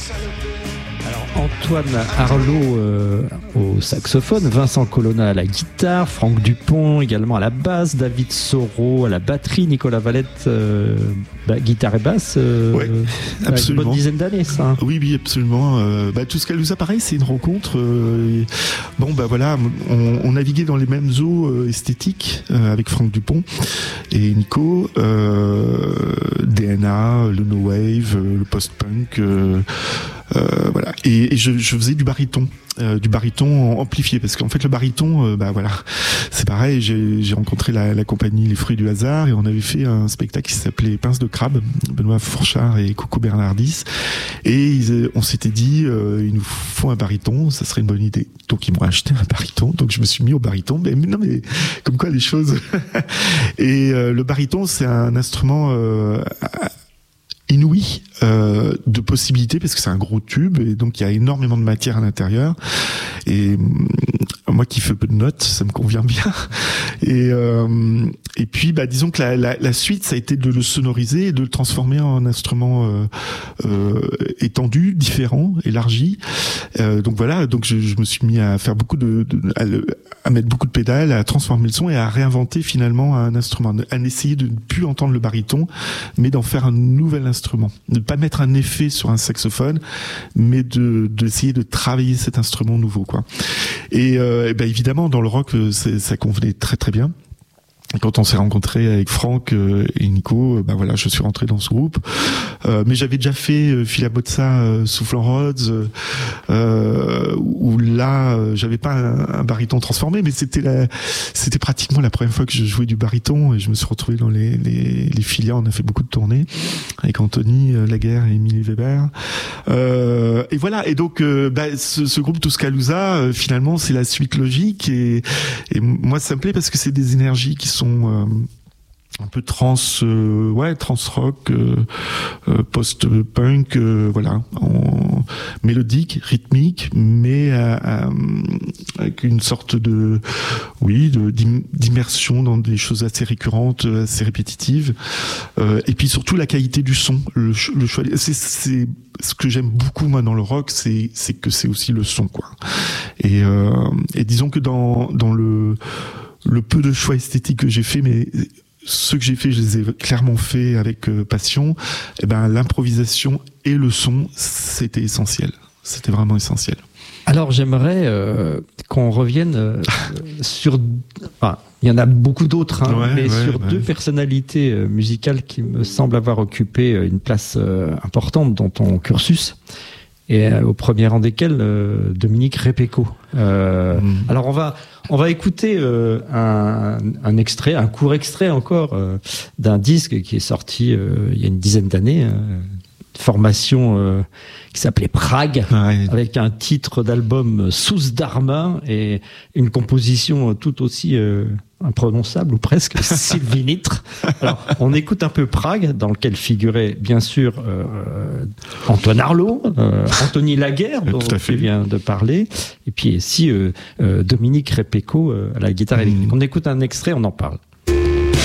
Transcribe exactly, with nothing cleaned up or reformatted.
Antoine Arlot euh, au saxophone, Vincent Colonna à la guitare, Franck Dupont également à la basse, David Soro à la batterie, Nicolas Valette euh, bah, guitare et basse. Euh, ouais, absolument. Une bonne dizaine d'années, ça. Hein. Oui, oui, absolument. Euh, bah, tout ce qu'elle nous apparaît, c'est une rencontre. Euh, et, bon, bah voilà, on, on naviguait dans les mêmes eaux euh, esthétiques euh, avec Franck Dupont et Nico. Euh, D N A, le no wave, euh, le post-punk. Euh, Euh, voilà, et, et je, je faisais du baryton, euh, du baryton amplifié, parce qu'en fait le baryton, euh, bah voilà, c'est pareil. J'ai, j'ai rencontré la, la compagnie Les Fruits du Hasard et on avait fait un spectacle qui s'appelait Pince de crabe, Benoît Fourchard et Coco Bernardis, et ils, on s'était dit, euh, il nous faut un baryton, ça serait une bonne idée. Donc ils m'ont acheté un baryton, donc je me suis mis au baryton. Mais, mais non, mais comme quoi les choses. Et euh, le baryton, c'est un instrument euh, inouï euh, de possibilités, parce que c'est un gros tube et donc il y a énormément de matière à l'intérieur, et euh, moi qui fais peu de notes, ça me convient bien. Et euh, et puis bah disons que la, la, la suite, ça a été de le sonoriser et de le transformer en instrument euh, euh, étendu, différent, élargi. Euh, donc voilà, donc je, je me suis mis à faire beaucoup de, de à, le, à mettre beaucoup de pédales, à transformer le son et à réinventer finalement un instrument, à essayer de ne plus entendre le baryton, mais d'en faire un nouvel instrument, de pas mettre un effet sur un saxophone, mais de d'essayer de travailler cet instrument nouveau, quoi. Et, euh, et ben évidemment dans le rock, c'est, ça convenait très très bien. Quand on s'est rencontrés avec Franck et Nico, ben voilà, je suis rentré dans ce groupe. Euh, mais j'avais déjà fait euh, Phila Bozza, euh, Soufflant Rhodes, euh, où là, euh, j'avais pas un, un baryton transformé, mais c'était la, c'était pratiquement la première fois que je jouais du baryton, et je me suis retrouvé dans les les, les filières. On a fait beaucoup de tournées avec Anthony euh, Laguerre et Émilie Weber. Euh, et voilà. Et donc, euh, bah, ce, ce groupe Tuscaloosa, euh, finalement, c'est la suite logique. Et, et moi, ça me plaît parce que c'est des énergies qui sont sont euh, un peu trans, euh, ouais, trans rock, euh, euh, post-punk, euh, voilà, en mélodique, rythmique, mais euh, euh, avec une sorte de, oui, de, d'immersion dans des choses assez récurrentes, assez répétitives, euh, et puis surtout la qualité du son, le, le choix. C'est, c'est ce que j'aime beaucoup moi dans le rock, c'est c'est que c'est aussi le son, quoi. Et, euh, et disons que dans dans le le peu de choix esthétiques que j'ai fait, mais ceux que j'ai fait, je les ai clairement fait avec euh, passion. Et ben, l'improvisation et le son, c'était essentiel. C'était vraiment essentiel. Alors, j'aimerais euh, qu'on revienne euh, sur... Enfin, il y en a beaucoup d'autres, hein, ouais, mais ouais, sur ouais. deux personnalités euh, musicales qui me semblent avoir occupé une place euh, importante dans ton cursus. Et euh, au premier rang desquels, euh, Dominique Repecco. Euh, mmh. Alors on va on va écouter euh, un, un extrait, un court extrait encore euh, d'un disque qui est sorti euh, il y a une dizaine d'années, euh, formation euh, qui s'appelait Prague, ouais. avec un titre d'album Sous Dharma et une composition tout aussi euh, imprononçable ou presque, Sylvinitre. Alors, on écoute un peu Prague, dans lequel figurait bien sûr euh, Antoine Arlot, euh, Anthony Laguerre, dont tu viens de parler, et puis ici euh, euh, Dominique Repecco euh, à la guitare électrique. Mmh. On écoute un extrait, on en parle.